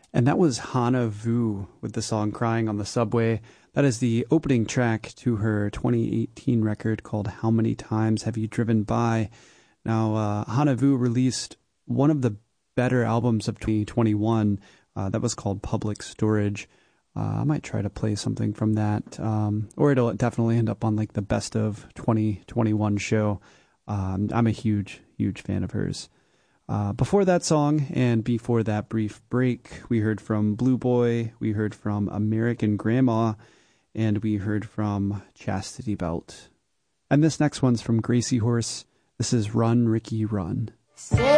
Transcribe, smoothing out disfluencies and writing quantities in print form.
And that was Hana Vu with the song Crying on the Subway. That is the opening track to her 2018 record called How Many Times Have You Driven By? Now, Hana Vu released one of the better albums of 2021 that was called Public Storage. I might try to play something from that, or it'll definitely end up on like the best of 2021 show. I'm a huge fan of hers. Before that song and before that brief break, we heard from Blue Boy, we heard from American Grandma, and we heard from Chastity Belt. And this next one's from Gracie Horse. This is Run, Ricky, Run.